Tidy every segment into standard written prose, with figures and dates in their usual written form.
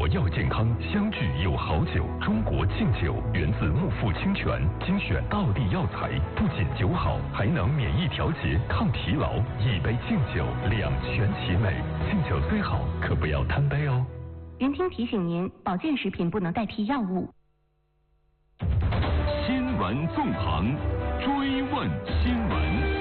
要健康，相聚有好酒。中国劲酒源自木富清泉，精选道地药材，不仅酒好，还能免疫调节、抗疲劳。一杯劲酒，两全其美。劲酒虽好，可不要贪杯哦。 云听提醒您，保健食品不能代替药物。 新闻纵横，追问新闻。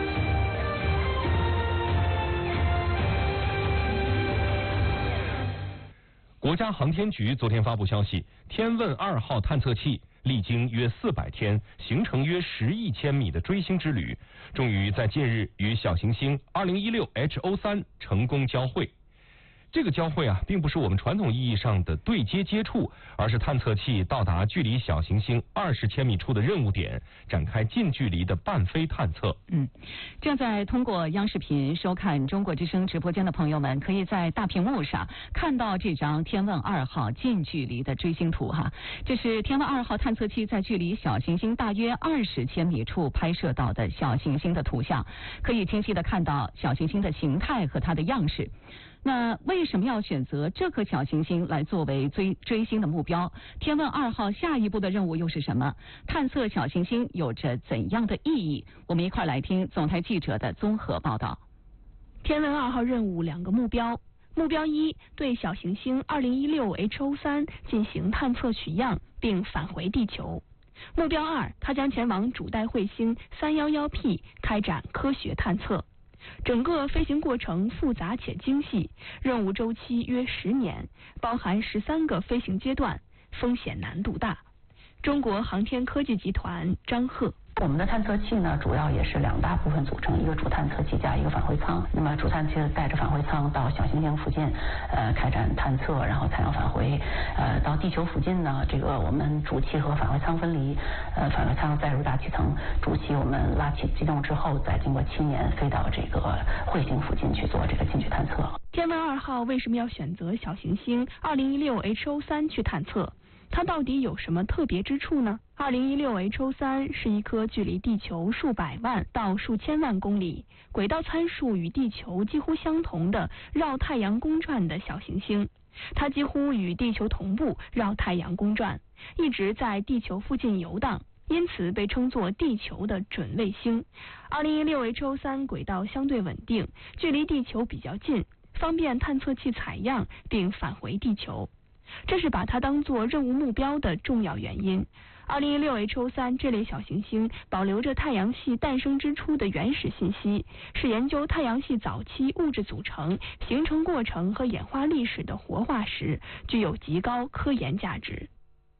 国家航天局昨天发布消息，天问2号探测器历经约400天，行程约10亿千米的追星之旅，终于在近日与小行星2016 HO3 成功交会。这个交汇啊，并不是我们传统意义上的对接接触，而是探测器到达距离小行星20千米处的任务点，展开近距离的伴飞探测。 正在通过央视频收看中国之声直播间的朋友们，可以在大屏幕上看到这张天问2号近距离的追星图哈。这是天问2号探测器在距离小行星大约20千米处拍摄到的小行星的图像，可以清晰的看到小行星的形态和它的样式。那为什么要选择这颗小行星来作为追星的目标？天问2号下一步的任务又是什么？探测小行星有着怎样的意义？我们一块来听总台记者的综合报道。 天问2号任务2个目标：目标1，对小行星2016 HO3 进行探测取样并返回地球；目标2，它将前往主带彗星 311P 开展科学探测。整个飞行过程复杂且精细，任务周期约10年，包含13个飞行阶段，风险难度大。中国航天科技集团张贺。 我们的探测器呢，主要也是2大部分组成，一个主探测器加一个返回舱。那么主探测器带着返回舱到小行星附近，开展探测，然后采样返回。到地球附近呢，这个我们主气和返回舱分离，返回舱载入大气层，主气我们拉起机动之后，再经过7年飞到这个彗星附近去做这个近距探测。 天问2号为什么要选择小行星2016 HO3 去探测？它到底有什么特别之处呢？2016 HO3 是一颗距离地球数百万到数千万公里，轨道参数与地球几乎相同的绕太阳公转的小行星。它几乎与地球同步绕太阳公转，一直在地球附近游荡，因此被称作地球的准卫星。2016 HO3 轨道相对稳定，距离地球比较近，方便探测器采样并返回地球。这是把它当作任务目标的重要原因。2016 HO3 这类小行星保留着太阳系诞生之初的原始信息，是研究太阳系早期物质组成、形成过程和演化历史的活化石，具有极高科研价值。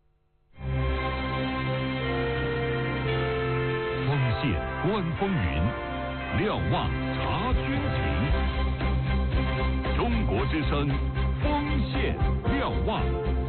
锋线观风云，瞭望察军情。中国之声，锋线瞭望。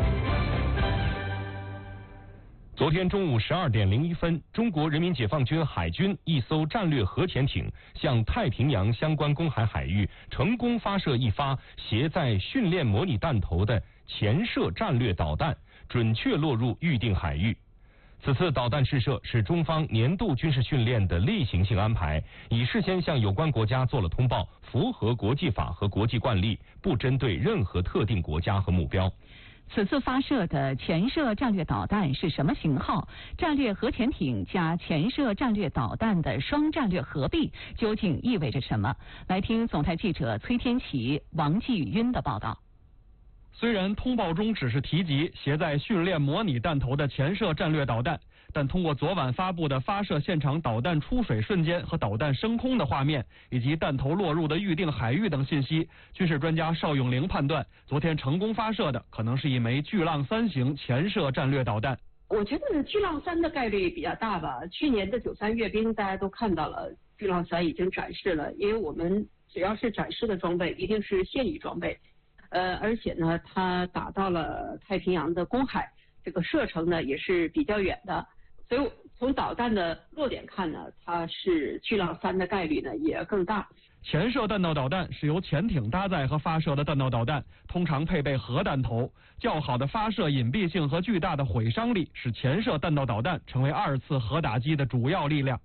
昨天中午12点01分，中国人民解放军海军一艘战略核潜艇向太平洋相关公海海域成功发射一发携载训练模拟弹头的潜射战略导弹，准确落入预定海域。此次导弹试射是中方年度军事训练的例行性安排，已事先向有关国家做了通报，符合国际法和国际惯例，不针对任何特定国家和目标。 此次发射的潜射战略导弹是什么型号？战略核潜艇加潜射战略导弹的双战略合璧究竟意味着什么？来听总台记者崔天琪、王继晕的报道。 虽然通报中只是提及携带训练模拟弹头的潜射战略导弹，但通过昨晚发布的发射现场导弹出水瞬间和导弹升空的画面，以及弹头落入的预定海域等信息，军事专家邵永龄判断，昨天成功发射的可能是一枚巨浪3型潜射战略导弹。 我觉得巨浪3的概率比较大吧。去年的93阅兵大家都看到了，巨浪3已经展示了，因为我们只要是展示的装备，一定是现役装备。而且呢，它打到了太平洋的公海，这个射程呢也是比较远的，所以从导弹的落点看呢，它是巨浪3的概率呢也更大。 潜射弹道导弹是由潜艇搭载和发射的弹道导弹，通常配备核弹头，较好的发射隐蔽性和巨大的毁伤力，使潜射弹道导弹成为2次核打击的主要力量。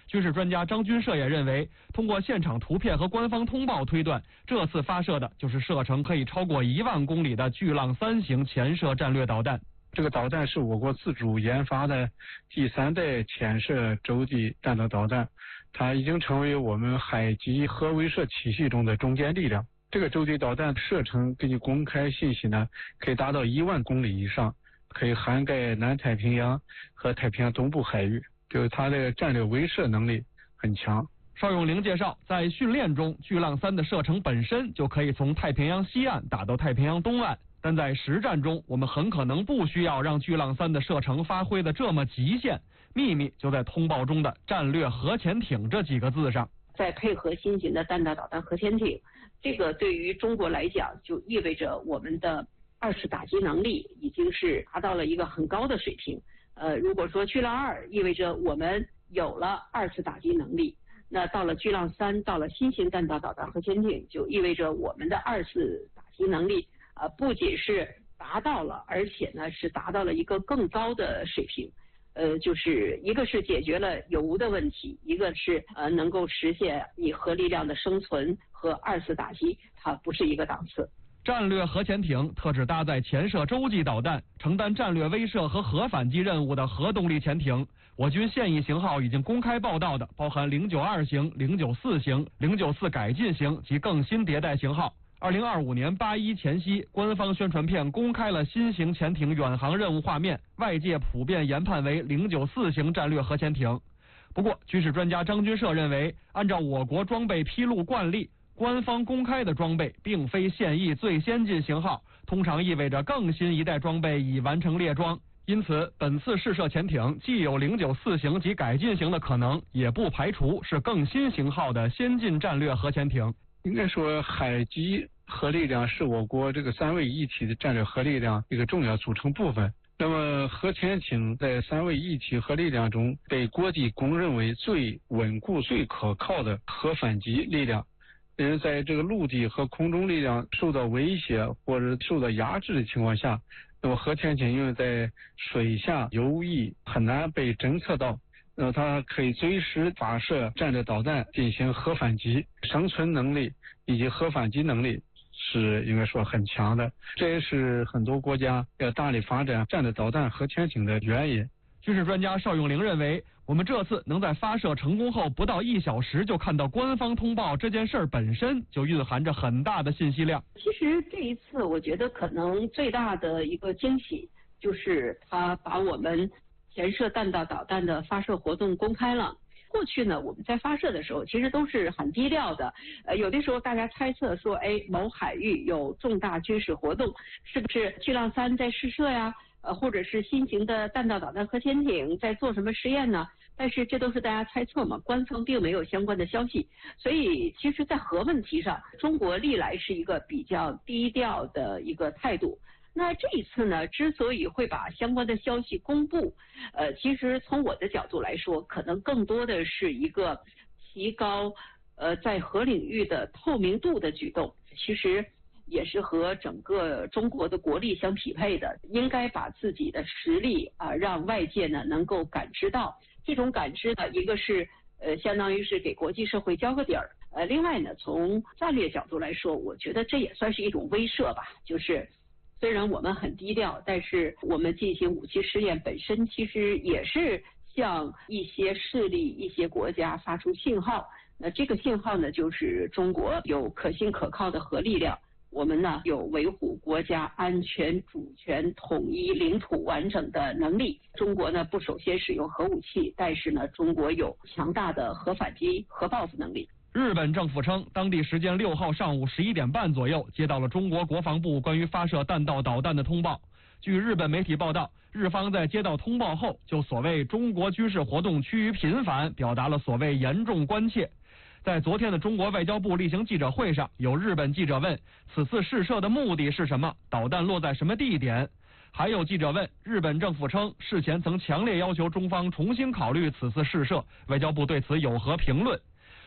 军事专家张军社也认为，通过现场图片和官方通报推断，这次发射的就是射程可以超过1万公里的巨浪3型潜射战略导弹。 这个导弹是我国自主研发的第3代潜射洲际弹道导弹，它已经成为我们海基核威慑体系中的中坚力量。这个洲际导弹射程根据公开信息呢，可以达到1万公里以上，可以涵盖南太平洋和太平洋东部海域，就是它的战略威慑能力很强。 邵永龄介绍，在训练中，巨浪3的射程本身就可以从太平洋西岸打到太平洋东岸，但在实战中，我们很可能不需要让巨浪3的射程发挥的这么极限。秘密就在通报中的战略核潜艇这几个字上。 再配合新型的弹道导弹核潜艇，这个对于中国来讲，就意味着我们的2次打击能力已经是达到了一个很高的水平。如果说巨浪2意味着我们有了2次打击能力，那到了巨浪3，到了新型弹道导弹核潜艇，就意味着我们的2次打击能力不仅是达到了，而且呢是达到了一个更高的水平。就是一个是解决了有无的问题，一个是能够实现你核力量的生存和2次打击，它不是一个档次。 战略核潜艇特指搭载潜射洲际导弹，承担战略威慑和核反击任务的核动力潜艇。我军现役型号已经公开报道的，包含092型、094型、094改进型及更新迭代型号。2025年8·1前夕，官方宣传片公开了新型潜艇远航任务画面，外界普遍研判为094型战略核潜艇。不过，军事专家张军社认为，按照我国装备披露惯例，官方公开的装备并非现役最先进型号，通常意味着更新一代装备已完成列装。因此，本次试射潜艇既有094型及改进型的可能，也不排除是更新型号的先进战略核潜艇。 应该说，海基核力量是我国这个3位一体的战略核力量一个重要组成部分。那么核潜艇在3位一体核力量中被国际公认为最稳固、最可靠的核反击力量。在这个陆地和空中力量受到威胁或者受到压制的情况下，那么核潜艇因为在水下游弋很难被侦测到，那么它可以随时发射战略导弹进行核反击，生存能力以及核反击能力是应该说很强的，这也是很多国家要大力发展战略导弹核潜艇的原因。 军事专家邵永龄认为，我们这次能在发射成功后不到1小时就看到官方通报这件事儿本身就蕴含着很大的信息量。 其实这一次我觉得可能最大的一个惊喜就是他把我们潜射弹道导弹的发射活动公开了。过去呢，我们在发射的时候其实都是很低调的，有的时候大家猜测说，某海域有重大军事活动，是不是巨浪3在试射呀？或者是新型的弹道导弹核潜艇在做什么实验呢？但是这都是大家猜测嘛，官方并没有相关的消息。所以其实在核问题上，中国历来是一个比较低调的一个态度。那这一次呢，之所以会把相关的消息公布，其实从我的角度来说，可能更多的是一个提高在核领域的透明度的举动。其实也是和整个中国的国力相匹配的，应该把自己的实力让外界呢能够感知到。这种感知呢，一个是相当于是给国际社会交个底儿，另外呢，从战略角度来说，我觉得这也算是一种威慑吧。就是虽然我们很低调，但是我们进行武器试验本身其实也是向一些势力、一些国家发出信号。那这个信号呢，就是中国有可信可靠的核力量。我们呢有维护国家安全、主权、统一、领土完整的能力。中国呢不首先使用核武器，但是呢中国有强大的核反击、核报复能力。 日本政府称，当地时间6号上午11点半左右，接到了中国国防部关于发射弹道导弹的通报。据日本媒体报道，日方在接到通报后，就所谓中国军事活动趋于频繁，表达了所谓严重关切。在昨天的中国外交部例行记者会上，有日本记者问此次试射的目的是什么，导弹落在什么地点。还有记者问，日本政府称事前曾强烈要求中方重新考虑此次试射，外交部对此有何评论？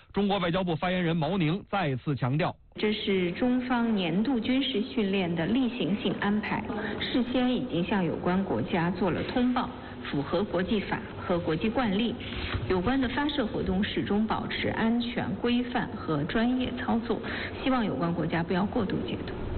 中国外交部发言人毛宁再次强调， 这是中方年度军事训练的例行性安排，事先已经向有关国家做了通报，符合国际法和国际惯例。有关的发射活动始终保持安全、规范和专业操作，希望有关国家不要过度解读。